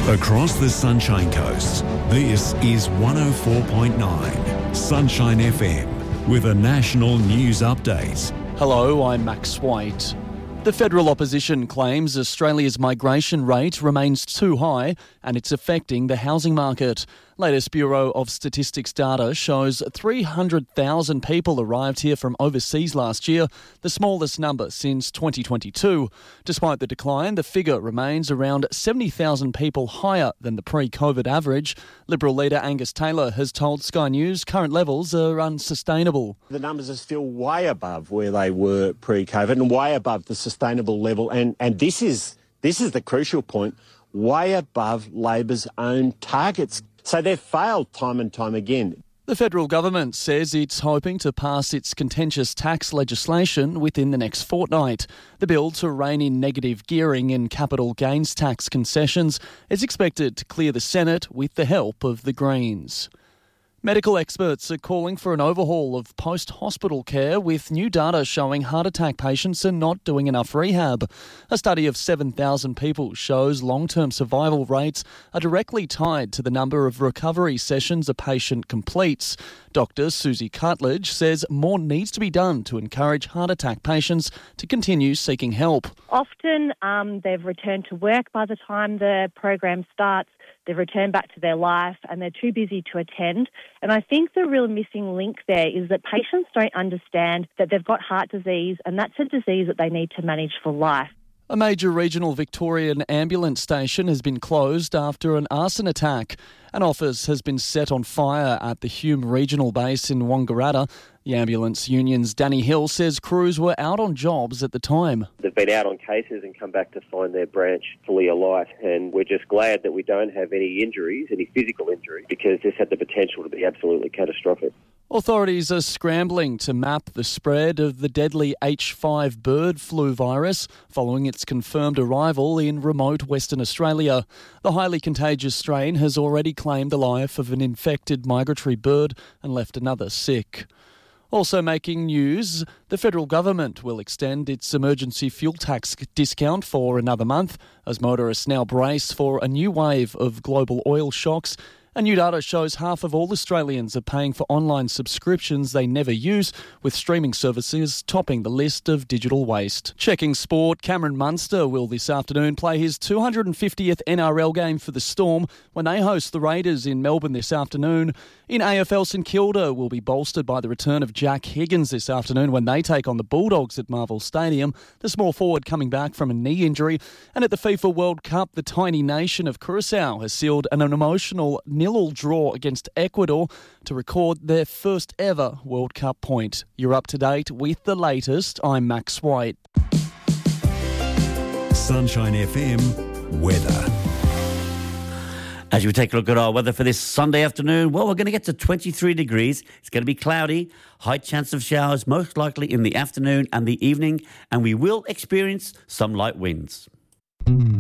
Across the Sunshine Coast, this is 104.9 Sunshine FM with a national news update. Hello, I'm Max White. The federal opposition claims Australia's migration rate remains too high and it's affecting the housing market. Latest Bureau of Statistics data shows 300,000 people arrived here from overseas last year, the smallest number since 2022. Despite the decline, the figure remains around 70,000 people higher than the pre-COVID average. Liberal leader Angus Taylor has told Sky News current levels are unsustainable. The numbers are still way above where they were pre-COVID and way above the sustainable level. And this is the crucial point, way above Labor's own targets. So they've failed time and time again. The federal government says it's hoping to pass its contentious tax legislation within the next fortnight. The bill to rein in negative gearing and capital gains tax concessions is expected to clear the Senate with the help of the Greens. Medical experts are calling for an overhaul of post-hospital care with new data showing heart attack patients are not doing enough rehab. A study of 7,000 people shows long-term survival rates are directly tied to the number of recovery sessions a patient completes. Dr. Susie Cartledge says more needs to be done to encourage heart attack patients to continue seeking help. Often they've returned to work by the time the program starts. They've returned back to their life and they're too busy to attend. And I think the real missing link there is that patients don't understand that they've got heart disease and that's a disease that they need to manage for life. A major regional Victorian ambulance station has been closed after an arson attack. An office has been set on fire at the Hume Regional Base in Wangaratta. The ambulance union's Danny Hill says crews were out on jobs at the time. They've been out on cases and come back to find their branch fully alight, and we're just glad that we don't have any injuries, any physical injuries, because this had the potential to be absolutely catastrophic. Authorities are scrambling to map the spread of the deadly H5 bird flu virus following its confirmed arrival in remote Western Australia. The highly contagious strain has already claimed the life of an infected migratory bird and left another sick. Also making news, the federal government will extend its emergency fuel tax discount for another month as motorists now brace for a new wave of global oil shocks. And new data shows half of all Australians are paying for online subscriptions they never use, with streaming services topping the list of digital waste. Checking sport, Cameron Munster will this afternoon play his 250th NRL game for the Storm when they host the Raiders in Melbourne this afternoon. In AFL, St Kilda will be bolstered by the return of Jack Higgins this afternoon when they take on the Bulldogs at Marvel Stadium, the small forward coming back from a knee injury. And at the FIFA World Cup, the tiny nation of Curacao has sealed an emotional 0-0 draw against Ecuador to record their first ever World Cup point. You're up to date with the latest. I'm Max White. Sunshine FM weather. As we take a look at our weather for this Sunday afternoon, well, we're going to get to 23 degrees. It's going to be cloudy, high chance of showers, most likely in the afternoon and the evening, and we will experience some light winds.